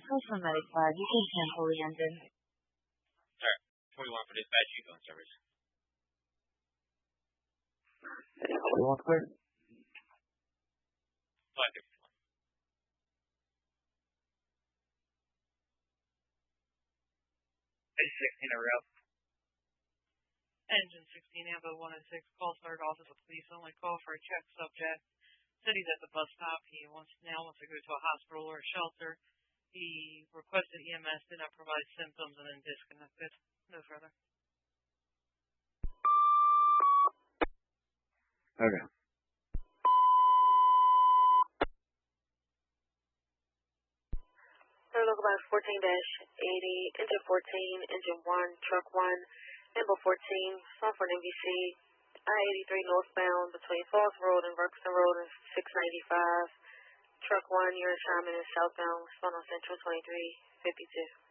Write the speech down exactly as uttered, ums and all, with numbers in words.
calls from ninety-five. You can cancel the engine. Sorry, forty-one for dispatch, you go in service. forty-one clear. Flight fifty-one. Base sixteen, a route. Engine sixteen, Ambo one oh six, call started office of police, only call for a check subject. Said he's at the bus stop. He wants now wants to go to a hospital or a shelter. He requested E M S, did not provide symptoms, and then disconnected. No further. Okay. Local box fourteen eighty, engine fourteen, engine one, truck one, Ambo fourteen, phone for N B C, I eighty-three northbound between Falls Road and Ferguson Road and six ninety-five. Truck one, your assignment is southbound, phone on Central twenty-three fifty-two.